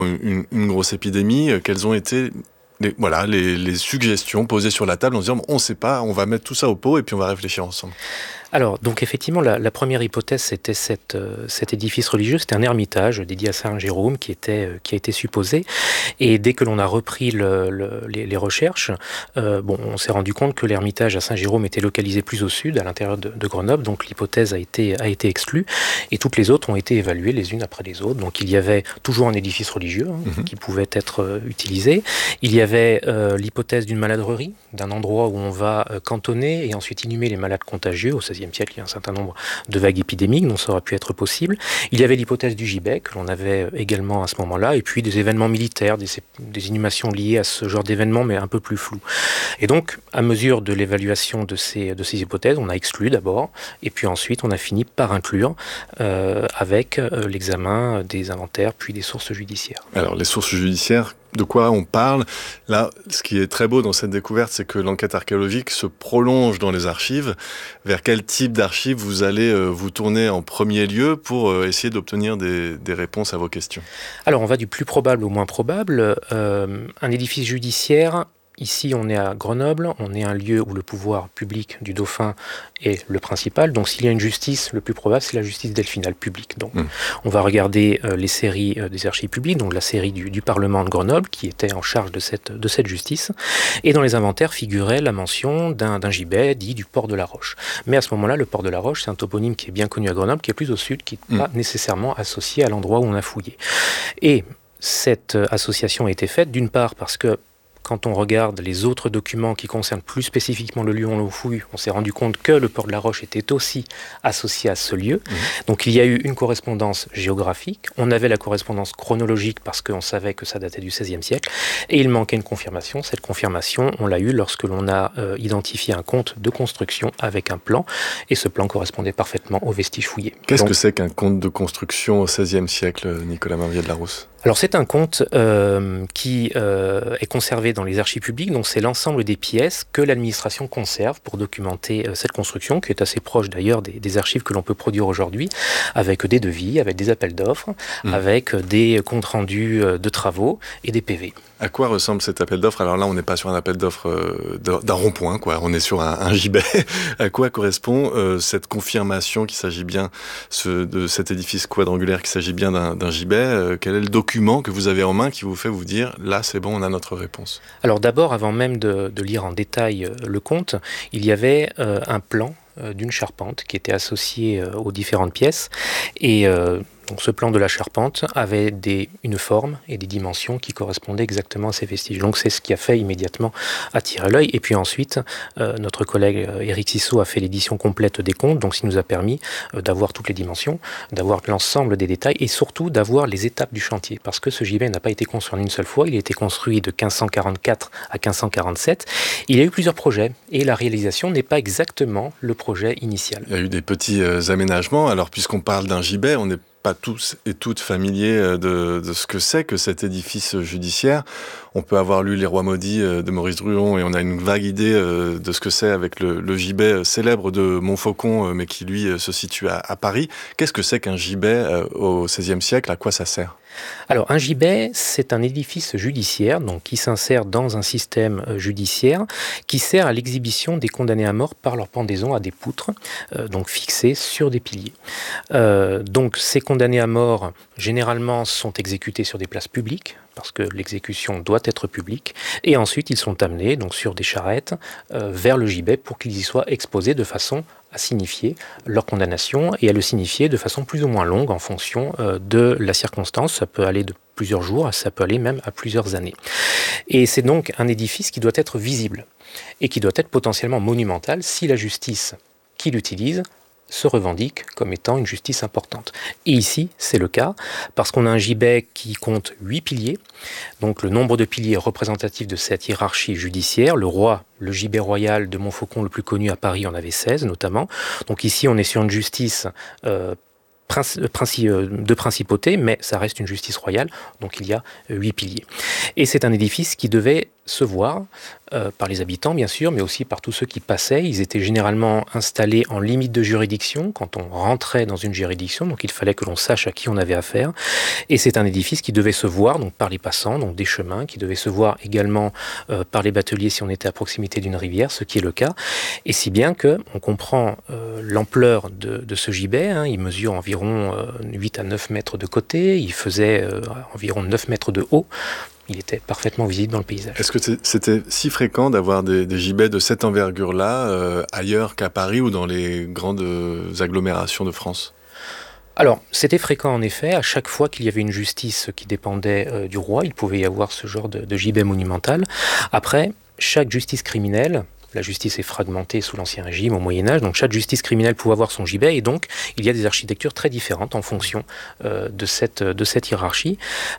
une grosse épidémie, quelles ont été les suggestions posées sur la table en se disant on ne sait pas, on va mettre tout ça au pot et puis on va réfléchir ensemble. Alors, donc effectivement, la première hypothèse, c'était cet édifice religieux, c'était un ermitage dédié à Saint Jérôme qui a été supposé. Et dès que l'on a repris les recherches, on s'est rendu compte que l'ermitage à Saint Jérôme était localisé plus au sud, à l'intérieur de Grenoble, donc l'hypothèse a été exclue, et toutes les autres ont été évaluées les unes après les autres. Donc il y avait toujours un édifice religieux qui pouvait être utilisé. Il y avait l'hypothèse d'une maladrerie, d'un endroit où on va cantonner et ensuite inhumer les malades contagieux. Au XVIe siècle, il y a un certain nombre de vagues épidémiques dont ça aurait pu être possible. Il y avait l'hypothèse du gibet, que l'on avait également à ce moment-là, et puis des événements militaires, des inhumations liées à ce genre d'événements, mais un peu plus flous. Et donc, à mesure de l'évaluation de ces hypothèses, on a exclu d'abord, et puis ensuite on a fini par inclure avec l'examen des inventaires, puis des sources judiciaires. Alors, les sources judiciaires, de quoi on parle? Là, ce qui est très beau dans cette découverte, c'est que l'enquête archéologique se prolonge dans les archives. Vers quel type d'archives vous allez vous tourner en premier lieu pour essayer d'obtenir des réponses à vos questions? Alors, on va du plus probable au moins probable. Un édifice judiciaire, ici on est à Grenoble, on est un lieu où le pouvoir public du dauphin est le principal. Donc s'il y a une justice, le plus probable c'est la justice delphinale publique. Donc on va regarder les séries des archives publiques, donc la série du Parlement de Grenoble qui était en charge de cette justice. Et dans les inventaires figurait la mention d'un gibet dit du port de la Roche. Mais à ce moment-là, le port de la Roche, c'est un toponyme qui est bien connu à Grenoble, qui est plus au sud, qui n'est pas nécessairement associé à l'endroit où on a fouillé. Et cette association a été faite d'une part parce que quand on regarde les autres documents qui concernent plus spécifiquement le lieu où on fouille, on s'est rendu compte que le port de la Roche était aussi associé à ce lieu. Donc il y a eu une correspondance géographique, on avait la correspondance chronologique parce qu'on savait que ça datait du XVIe siècle, et il manquait une confirmation. Cette confirmation, on l'a eue lorsque l'on a identifié un compte de construction avec un plan, et ce plan correspondait parfaitement aux vestiges fouillés. Qu'est-ce que c'est qu'un compte de construction au XVIe siècle, Nicolas Marvier de la Rousse? Alors c'est un compte qui est conservé dans les archives publiques, donc c'est l'ensemble des pièces que l'administration conserve pour documenter cette construction, qui est assez proche d'ailleurs des archives que l'on peut produire aujourd'hui, avec des devis, avec des appels d'offres, avec des comptes rendus de travaux et des PV. À quoi ressemble cet appel d'offres? Alors là, on n'est pas sur un appel d'offres d'un rond-point, quoi. On est sur un gibet. À quoi correspond cette confirmation qu'il s'agit bien de cet édifice quadrangulaire, qu'il s'agit bien d'un gibet? Quel est le document que vous avez en main qui vous fait vous dire là, c'est bon, on a notre réponse? Alors d'abord, avant même de lire en détail le compte, il y avait un plan d'une charpente qui était associée aux différentes pièces et donc ce plan de la charpente avait une forme et des dimensions qui correspondaient exactement à ces vestiges. Donc c'est ce qui a fait immédiatement attirer l'œil. Et puis ensuite, notre collègue Éric Sissot a fait l'édition complète des comptes, donc ce qui nous a permis d'avoir toutes les dimensions, d'avoir l'ensemble des détails et surtout d'avoir les étapes du chantier. Parce que ce gibet n'a pas été construit en une seule fois, il a été construit de 1544 à 1547. Il y a eu plusieurs projets et la réalisation n'est pas exactement le projet initial. Il y a eu des petits aménagements. Alors puisqu'on parle d'un gibet, on n'est pas tous et toutes familiers de ce que c'est que cet édifice judiciaire. On peut avoir lu Les Rois maudits de Maurice Druon et on a une vague idée de ce que c'est avec le gibet célèbre de Montfaucon, mais qui lui se situe à Paris. Qu'est-ce que c'est qu'un gibet au XVIe siècle? À quoi ça sert? Alors, un gibet, c'est un édifice judiciaire, donc qui s'insère dans un système judiciaire, qui sert à l'exhibition des condamnés à mort par leur pendaison à des poutres, donc fixées sur des piliers. Donc, ces condamnés à mort, généralement, sont exécutés sur des places publiques, parce que l'exécution doit être publique, et ensuite ils sont amenés donc sur des charrettes vers le gibet pour qu'ils y soient exposés de façon à signifier leur condamnation et à le signifier de façon plus ou moins longue en fonction de la circonstance. Ça peut aller de plusieurs jours, ça peut aller même à plusieurs années. Et c'est donc un édifice qui doit être visible et qui doit être potentiellement monumental si la justice qui l'utilise se revendique comme étant une justice importante. Et ici, c'est le cas, parce qu'on a un gibet qui compte 8 piliers, donc le nombre de piliers représentatifs de cette hiérarchie judiciaire. Le roi, le gibet royal de Montfaucon, le plus connu à Paris, en avait 16 notamment. Donc ici, on est sur une justice de principauté, mais ça reste une justice royale, donc il y a 8 piliers. Et c'est un édifice qui devait se voir par les habitants, bien sûr, mais aussi par tous ceux qui passaient. Ils étaient généralement installés en limite de juridiction quand on rentrait dans une juridiction, donc il fallait que l'on sache à qui on avait affaire. Et c'est un édifice qui devait se voir donc par les passants, donc des chemins, qui devait se voir également par les bateliers si on était à proximité d'une rivière, ce qui est le cas. Et si bien qu'on comprend l'ampleur de ce gibet, il mesure environ 8 à 9 mètres de côté, il faisait environ 9 mètres de haut. Il était parfaitement visible dans le paysage. Est-ce que c'était si fréquent d'avoir des gibets de cette envergure-là ailleurs qu'à Paris ou dans les grandes agglomérations de France ? Alors, c'était fréquent en effet. À chaque fois qu'il y avait une justice qui dépendait du roi, il pouvait y avoir ce genre de gibet monumental. Après, chaque justice criminelle, la justice est fragmentée sous l'Ancien Régime, au Moyen-Âge, donc chaque justice criminelle pouvait avoir son gibet, et donc il y a des architectures très différentes en fonction de cette hiérarchie.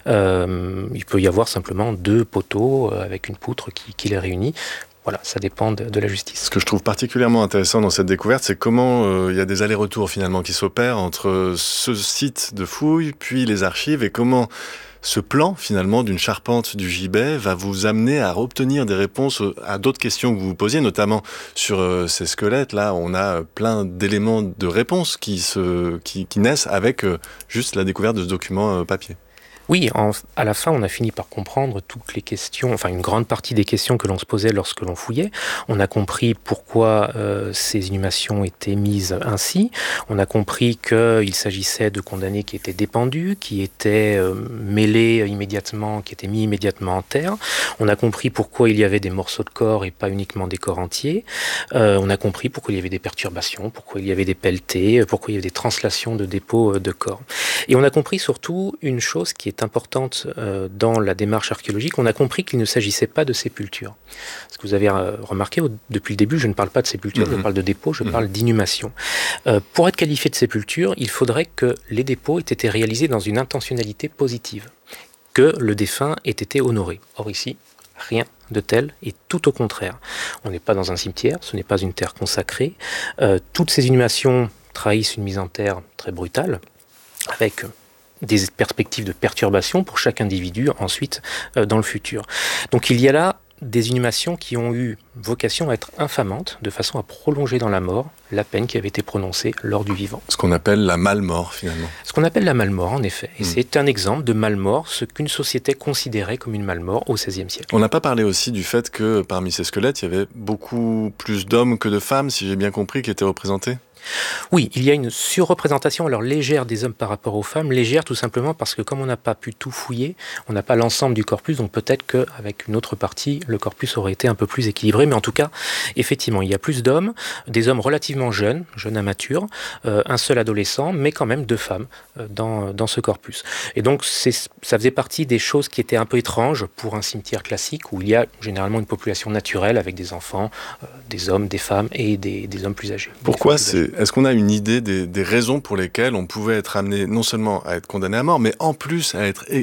Il peut y avoir simplement 2 poteaux avec une poutre qui les réunit. Voilà, ça dépend de la justice. Ce que je trouve particulièrement intéressant dans cette découverte, c'est comment il y a des allers-retours finalement qui s'opèrent entre ce site de fouilles, puis les archives, et comment ce plan, finalement, d'une charpente du gibet va vous amener à obtenir des réponses à d'autres questions que vous vous posiez, notamment sur ces squelettes. Là, on a plein d'éléments de réponses qui naissent avec juste la découverte de ce document papier. Oui, à la fin, on a fini par comprendre toutes les questions, enfin une grande partie des questions que l'on se posait lorsque l'on fouillait. On a compris pourquoi ces inhumations étaient mises ainsi. On a compris qu'il s'agissait de condamnés qui étaient dépendus, qui étaient mêlés immédiatement, qui étaient mis immédiatement en terre. On a compris pourquoi il y avait des morceaux de corps et pas uniquement des corps entiers. On a compris pourquoi il y avait des perturbations, pourquoi il y avait des pelletés, pourquoi il y avait des translations de dépôts de corps. Et on a compris surtout une chose qui est importante dans la démarche archéologique, on a compris qu'il ne s'agissait pas de sépultures. Ce que vous avez remarqué depuis le début, je ne parle pas de sépulture, je parle de dépôt, je parle d'inhumation. Pour être qualifié de sépulture, il faudrait que les dépôts aient été réalisés dans une intentionnalité positive, que le défunt ait été honoré. Or ici, rien de tel, et tout au contraire. On n'est pas dans un cimetière, ce n'est pas une terre consacrée. Toutes ces inhumations trahissent une mise en terre très brutale, avec des perspectives de perturbation pour chaque individu ensuite dans le futur. Donc il y a là des inhumations qui ont eu vocation à être infamantes, de façon à prolonger dans la mort la peine qui avait été prononcée lors du vivant. Ce qu'on appelle la malmort, finalement. Ce qu'on appelle la malmort, en effet. Et c'est un exemple de malmort, ce qu'une société considérait comme une malmort au XVIe siècle. On n'a pas parlé aussi du fait que parmi ces squelettes, il y avait beaucoup plus d'hommes que de femmes, si j'ai bien compris, qui étaient représentés ? Oui, il y a une surreprésentation alors légère des hommes par rapport aux femmes, légère tout simplement parce que comme on n'a pas pu tout fouiller, on n'a pas l'ensemble du corpus, donc peut-être qu'avec une autre partie, le corpus aurait été un peu plus équilibré, mais en tout cas, effectivement, il y a plus d'hommes, des hommes relativement jeunes à mature, un seul adolescent, mais quand même 2 femmes dans ce corpus. Et donc, ça faisait partie des choses qui étaient un peu étranges pour un cimetière classique, où il y a généralement une population naturelle avec des enfants, des hommes, des femmes et des hommes plus âgés. Pourquoi est-ce qu'on a une idée des raisons pour lesquelles on pouvait être amené non seulement à être condamné à mort, mais en plus à être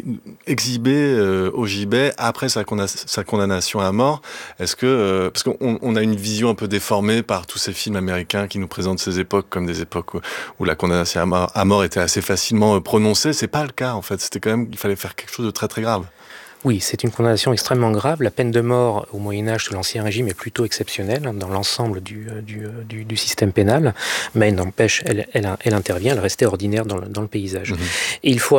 exhibé au gibet après sa condamnation à mort ? Est-ce que parce qu'on a une vision un peu déformée par tous ces films américains qui nous présentent ces époques comme des époques où la condamnation à mort était assez facilement prononcée. C'est pas le cas en fait. C'était quand même, il fallait faire quelque chose de très très grave. Oui, c'est une condamnation extrêmement grave. La peine de mort au Moyen-Âge sous l'Ancien Régime est plutôt exceptionnelle dans l'ensemble du système pénal, mais n'empêche, elle intervient, elle restait ordinaire dans le paysage. Et il faut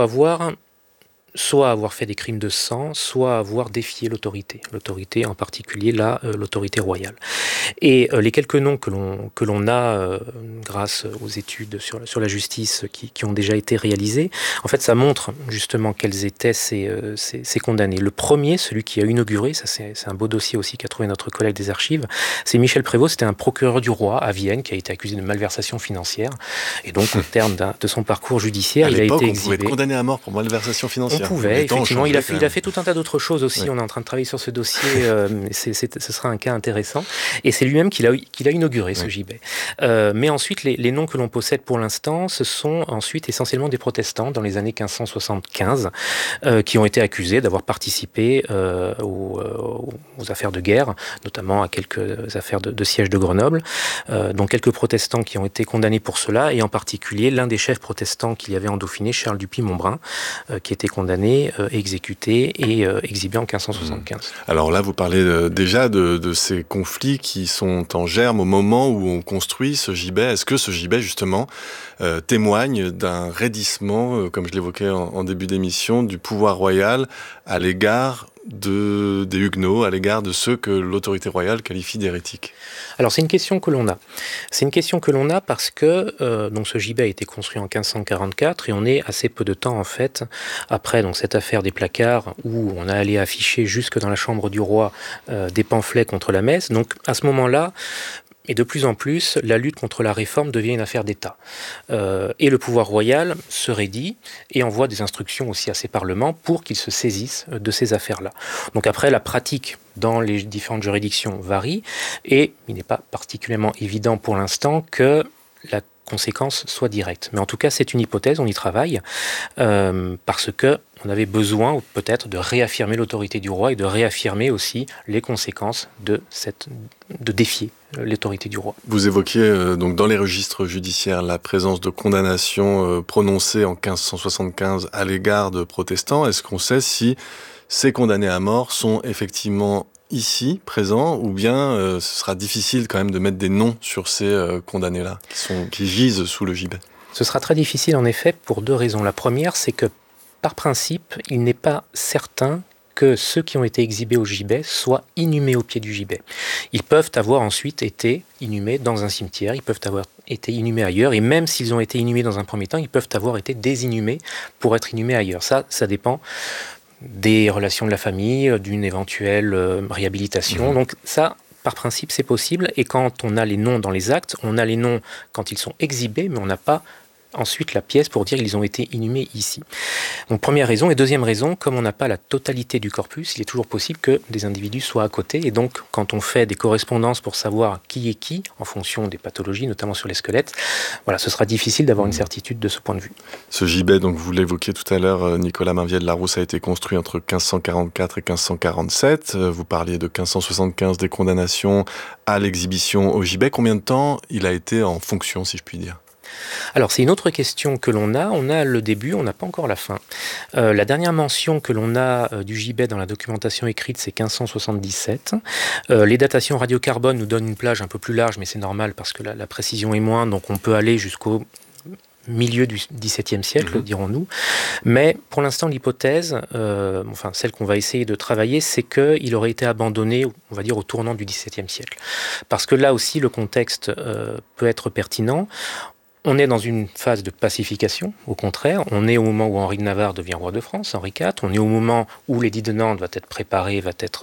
soit avoir fait des crimes de sang, soit avoir défié l'autorité. L'autorité en particulier, là, l'autorité royale. Et les quelques noms que l'on a, grâce aux études sur la justice qui ont déjà été réalisées, en fait, ça montre justement quels étaient ces condamnés. Le premier, celui qui a inauguré, ça c'est un beau dossier aussi qu'a trouvé notre collègue des archives, c'est Michel Prévost, c'était un procureur du roi à Vienne qui a été accusé de malversation financière. Et donc, au terme de son parcours judiciaire, il a été exhibé. On pouvait être condamné à mort pour malversation financière. On pouvait, effectivement. Il a fait tout un tas d'autres choses aussi. Oui. On est en train de travailler sur ce dossier. Ce sera un cas intéressant. Et c'est lui-même qui l'a inauguré, ce gibet. Mais ensuite, les noms que l'on possède pour l'instant, ce sont ensuite essentiellement des protestants dans les années 1575 qui ont été accusés d'avoir participé aux affaires de guerre, notamment à quelques affaires de siège de Grenoble. Donc quelques protestants qui ont été condamnés pour cela, et en particulier l'un des chefs protestants qu'il y avait en Dauphiné, Charles Dupuy-Montbrun, qui était condamné condamnés, exécutés et exhibés en 1575. Alors là, vous parlez déjà de ces conflits qui sont en germe au moment où on construit ce gibet. Est-ce que ce gibet, justement, témoigne d'un raidissement, comme je l'évoquais en début d'émission, du pouvoir royal à l'égard des Huguenots, à l'égard de ceux que l'autorité royale qualifie d'hérétiques? Alors c'est une question que l'on a. C'est une question que l'on a parce que donc ce gibet a été construit en 1544 et on est assez peu de temps en fait après donc cette affaire des placards où on a allé afficher jusque dans la chambre du roi des pamphlets contre la messe. Donc à ce moment-là, et de plus en plus, la lutte contre la réforme devient une affaire d'État. Et le pouvoir royal se raidit et envoie des instructions aussi à ses parlements pour qu'ils se saisissent de ces affaires-là. Donc après, la pratique dans les différentes juridictions varie et il n'est pas particulièrement évident pour l'instant que la conséquence soit directe. Mais en tout cas, c'est une hypothèse, on y travaille, parce que on avait besoin peut-être de réaffirmer l'autorité du roi et de réaffirmer aussi les conséquences de défier l'autorité du roi. Vous évoquiez donc dans les registres judiciaires la présence de condamnations prononcées en 1575 à l'égard de protestants. Est-ce qu'on sait si ces condamnés à mort sont effectivement ici, présents, ou bien ce sera difficile quand même de mettre des noms sur ces condamnés-là qui gisent sous le gibet? Ce sera très difficile en effet pour deux raisons. La première, c'est que par principe, il n'est pas certain que ceux qui ont été exhibés au gibet soient inhumés au pied du gibet. Ils peuvent avoir ensuite été inhumés dans un cimetière, ils peuvent avoir été inhumés ailleurs, et même s'ils ont été inhumés dans un premier temps, ils peuvent avoir été désinhumés pour être inhumés ailleurs. Ça dépend des relations de la famille, d'une éventuelle réhabilitation. Donc ça, par principe, c'est possible. Et quand on a les noms dans les actes, on a les noms quand ils sont exhibés, mais on n'a pas ensuite la pièce pour dire qu'ils ont été inhumés ici. Donc première raison. Et deuxième raison, comme on n'a pas la totalité du corpus, il est toujours possible que des individus soient à côté. Et donc quand on fait des correspondances pour savoir qui est qui, en fonction des pathologies, notamment sur les squelettes, voilà, ce sera difficile d'avoir une certitude de ce point de vue. Ce gibet, donc vous l'évoquiez tout à l'heure, Nicolas Mainvielle-Larousse, a été construit entre 1544 et 1547. Vous parliez de 1575 des condamnations à l'exhibition au gibet. Combien de temps il a été en fonction, si je puis dire ? Alors c'est une autre question que l'on a. On a le début, on n'a pas encore la fin. La dernière mention que l'on a du gibet dans la documentation écrite, c'est 1577. Les datations radiocarbone nous donnent une plage un peu plus large, mais c'est normal parce que la précision est moindre, donc on peut aller jusqu'au milieu du XVIIe siècle, dirons-nous. Mais pour l'instant, l'hypothèse, enfin celle qu'on va essayer de travailler, c'est qu'il aurait été abandonné, on va dire, au tournant du XVIIe siècle. Parce que là aussi, le contexte peut être pertinent. On est dans une phase de pacification, au contraire. On est au moment où Henri de Navarre devient roi de France, Henri IV. On est au moment où l'édit de Nantes va être préparé, va être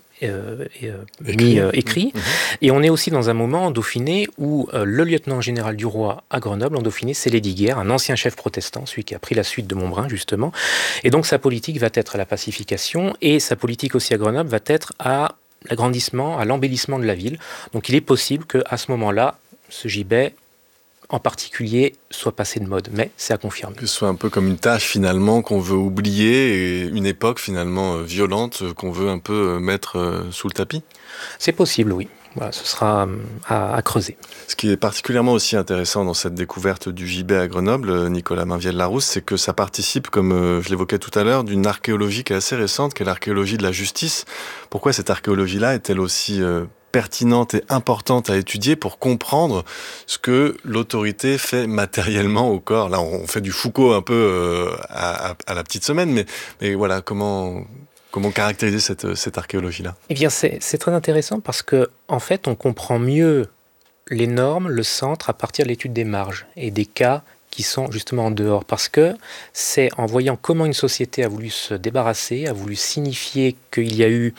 écrit. Et on est aussi dans un moment en Dauphiné où le lieutenant général du roi à Grenoble, en Dauphiné, c'est Lesdiguières, un ancien chef protestant, celui qui a pris la suite de Montbrun, justement. Et donc sa politique va être à la pacification et sa politique aussi à Grenoble va être à l'agrandissement, à l'embellissement de la ville. Donc il est possible qu'à ce moment-là, ce gibet en particulier soit passé de mode, mais c'est à confirmer. Que ce soit un peu comme une tâche finalement qu'on veut oublier et une époque finalement violente qu'on veut un peu mettre sous le tapis. C'est possible, oui. Voilà, ce sera à creuser. Ce qui est particulièrement aussi intéressant dans cette découverte du gibet à Grenoble, Nicolas Mainvielle-Larousse, c'est que ça participe, comme je l'évoquais tout à l'heure, d'une archéologie qui est assez récente, qui est l'archéologie de la justice. Pourquoi cette archéologie-là est-elle aussi pertinente et importante à étudier pour comprendre ce que l'autorité fait matériellement au corps? Là, on fait du Foucault un peu à la petite semaine, mais voilà, comment caractériser cette archéologie-là? Eh bien, c'est très intéressant parce que, en fait, on comprend mieux les normes, le centre, à partir de l'étude des marges et des cas qui sont justement en dehors. Parce que c'est en voyant comment une société a voulu se débarrasser, a voulu signifier qu'il y a eu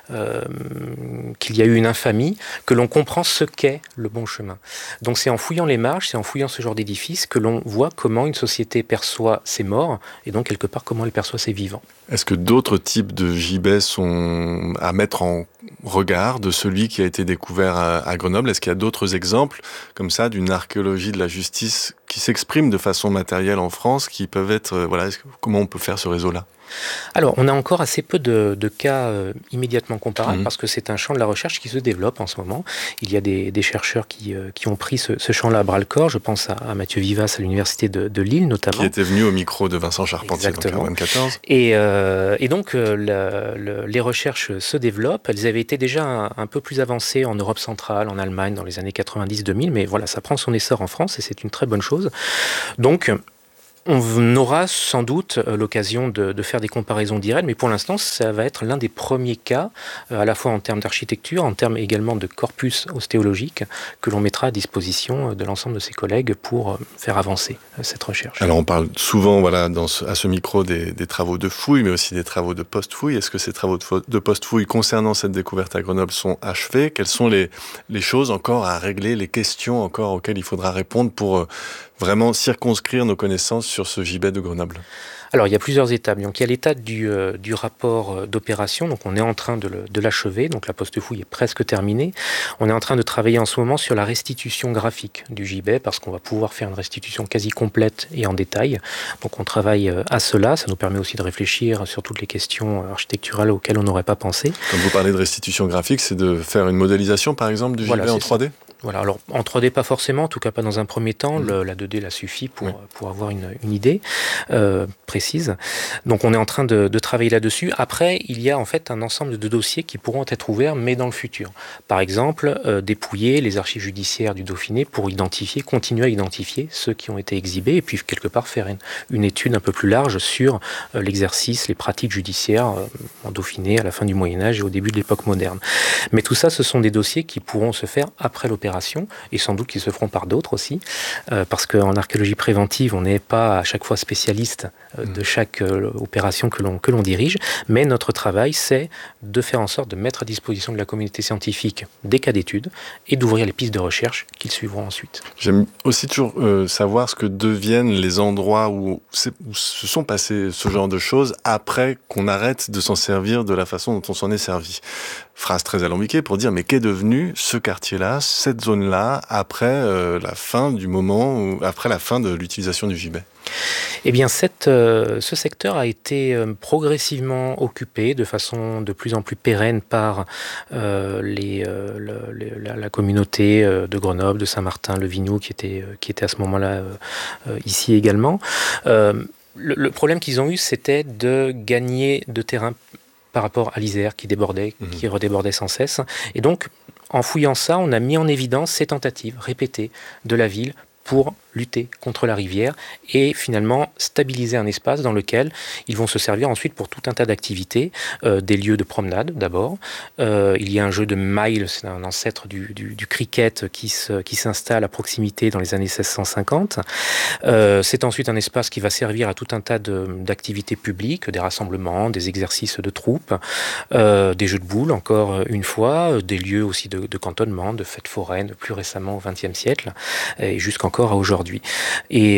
une infamie, que l'on comprend ce qu'est le bon chemin. Donc c'est en fouillant les marges, c'est en fouillant ce genre d'édifice que l'on voit comment une société perçoit ses morts, et donc quelque part comment elle perçoit ses vivants. Est-ce que d'autres types de gibets sont à mettre en regard de celui qui a été découvert à Grenoble? Est-ce qu'il y a d'autres exemples comme ça d'une archéologie de la justice qui s'exprime de façon matérielle en France, qui peuvent être... comment on peut faire ce réseau-là? Alors, on a encore assez peu de cas immédiatement comparables parce que c'est un champ de la recherche qui se développe en ce moment. Il y a des chercheurs qui ont pris ce champ-là à bras-le-corps. Je pense à Mathieu Vivas à l'université de Lille notamment. Qui était venu au micro de Vincent Charpentier dans Carbone 14. Et donc, les recherches se développent. Elles avaient été déjà un peu plus avancées en Europe centrale, en Allemagne dans les années 90-2000, mais voilà, ça prend son essor en France et c'est une très bonne chose. Donc, on aura sans doute l'occasion de faire des comparaisons directes, mais pour l'instant, ça va être l'un des premiers cas, à la fois en termes d'architecture, en termes également de corpus ostéologique, que l'on mettra à disposition de l'ensemble de ses collègues pour faire avancer cette recherche. Alors on parle souvent à ce micro des travaux de fouille, mais aussi des travaux de post-fouille. Est-ce que ces travaux de post-fouille concernant cette découverte à Grenoble sont achevés? Quelles sont les choses encore à régler, les questions encore auxquelles il faudra répondre pour vraiment circonscrire nos connaissances sur ce gibet de Grenoble? Alors, il y a plusieurs étapes. Donc, il y a l'étape du rapport d'opération. Donc, on est en train de l'achever. Donc, la post-fouille est presque terminée. On est en train de travailler en ce moment sur la restitution graphique du gibet parce qu'on va pouvoir faire une restitution quasi complète et en détail. Donc, on travaille à cela. Ça nous permet aussi de réfléchir sur toutes les questions architecturales auxquelles on n'aurait pas pensé. Quand vous parlez de restitution graphique, c'est de faire une modélisation, par exemple, du gibet en 3D ? Voilà, alors en 3D pas forcément, en tout cas pas dans un premier temps, la 2D là suffit pour avoir une idée précise. Donc on est en train de travailler là-dessus. Après, il y a en fait un ensemble de dossiers qui pourront être ouverts, mais dans le futur. Par exemple, dépouiller les archives judiciaires du Dauphiné pour continuer à identifier ceux qui ont été exhibés, et puis quelque part faire une étude un peu plus large sur l'exercice, les pratiques judiciaires en Dauphiné à la fin du Moyen-Âge et au début de l'époque moderne. Mais tout ça, ce sont des dossiers qui pourront se faire après l'opération, et sans doute qu'ils se feront par d'autres aussi, parce qu'en archéologie préventive, on n'est pas à chaque fois spécialiste de chaque opération que l'on dirige, mais notre travail, c'est de faire en sorte de mettre à disposition de la communauté scientifique des cas d'études et d'ouvrir les pistes de recherche qu'ils suivront ensuite. J'aime aussi toujours savoir ce que deviennent les endroits où se sont passés ce genre de choses après qu'on arrête de s'en servir de la façon dont on s'en est servi. Phrase très alambiquée pour dire, mais qu'est devenu ce quartier-là, cette zone-là, après la fin de l'utilisation du gibet? Eh bien, ce secteur a été progressivement occupé de façon de plus en plus pérenne par la communauté de Grenoble, de Saint-Martin, le Vignoux, qui était à ce moment-là ici également. Le problème qu'ils ont eu, c'était de gagner de terrain par rapport à l'Isère qui débordait, qui redébordait sans cesse. Et donc, en fouillant ça, on a mis en évidence ces tentatives répétées de la ville pour lutter contre la rivière et finalement stabiliser un espace dans lequel ils vont se servir ensuite pour tout un tas d'activités, des lieux de promenade d'abord. Il y a un jeu de maille, c'est un ancêtre du cricket qui s'installe à proximité dans les années 1650. C'est ensuite un espace qui va servir à tout un tas d'activités publiques, des rassemblements, des exercices de troupes, des jeux de boules encore une fois, des lieux aussi de cantonnement, de fêtes foraines, plus récemment au XXe siècle et jusqu'encore à aujourd'hui. Et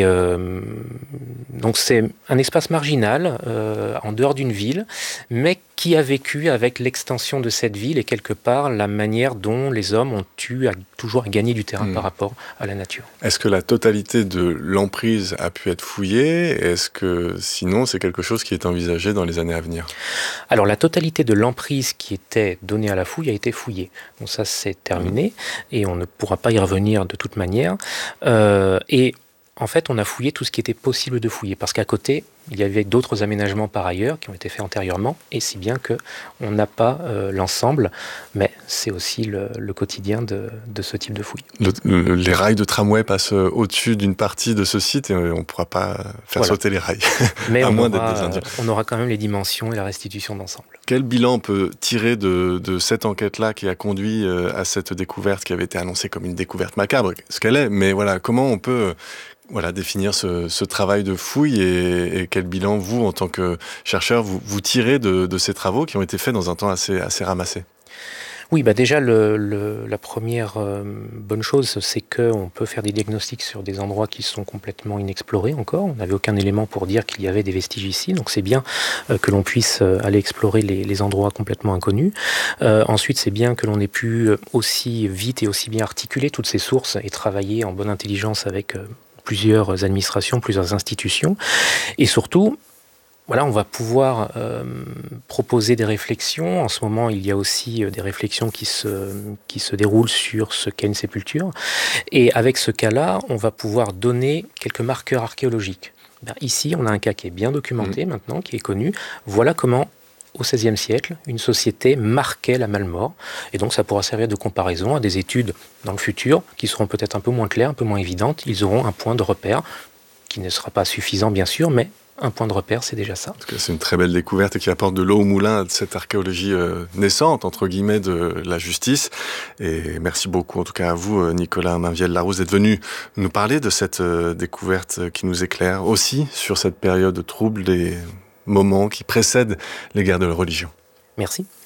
donc c'est un espace marginal en dehors d'une ville, mais qui a vécu avec l'extension de cette ville et quelque part la manière dont les hommes ont eu toujours à gagner du terrain par rapport à la nature. Est-ce que la totalité de l'emprise a pu être fouillée? Est-ce que sinon c'est quelque chose qui est envisagé dans les années à venir? Alors la totalité de l'emprise qui était donnée à la fouille a été fouillée. Donc ça c'est terminé et on ne pourra pas y revenir de toute manière. Et en fait, on a fouillé tout ce qui était possible de fouiller, parce qu'à côté, il y avait d'autres aménagements par ailleurs qui ont été faits antérieurement, et si bien qu'on n'a pas l'ensemble, mais c'est aussi le quotidien de ce type de fouille. Les rails de tramway passent au-dessus d'une partie de ce site et on ne pourra pas faire sauter les rails, mais à moins d'être des Indiens. On aura quand même les dimensions et la restitution d'ensemble. Quel bilan on peut tirer de cette enquête-là qui a conduit à cette découverte qui avait été annoncée comme une découverte macabre, ce qu'elle est, mais voilà, comment on peut définir ce travail de fouille et quel bilan, vous, en tant que chercheur, vous tirez de ces travaux qui ont été faits dans un temps assez ramassé? Oui, déjà, la première bonne chose, c'est qu'on peut faire des diagnostics sur des endroits qui sont complètement inexplorés encore. On n'avait aucun élément pour dire qu'il y avait des vestiges ici, donc c'est bien que l'on puisse aller explorer les endroits complètement inconnus. Ensuite, c'est bien que l'on ait pu aussi vite et aussi bien articuler toutes ces sources et travailler en bonne intelligence avec plusieurs administrations, plusieurs institutions. Et surtout, Voilà, on va pouvoir proposer des réflexions. En ce moment, il y a aussi des réflexions qui se déroulent sur ce qu'est une sépulture. Et avec ce cas-là, on va pouvoir donner quelques marqueurs archéologiques. Ici, on a un cas qui est bien documenté maintenant, qui est connu. Voilà comment, au XVIe siècle, une société marquait la malmort. Et donc, ça pourra servir de comparaison à des études dans le futur qui seront peut-être un peu moins claires, un peu moins évidentes. Ils auront un point de repère qui ne sera pas suffisant, bien sûr, mais un point de repère, c'est déjà ça. En tout cas, c'est une très belle découverte et qui apporte de l'eau au moulin de cette archéologie naissante, entre guillemets, de la justice. Et merci beaucoup, en tout cas à vous, Nicolas Mainvielle-Larousse, d'être venu nous parler de cette découverte qui nous éclaire aussi sur cette période trouble des moments qui précèdent les guerres de religion. Merci.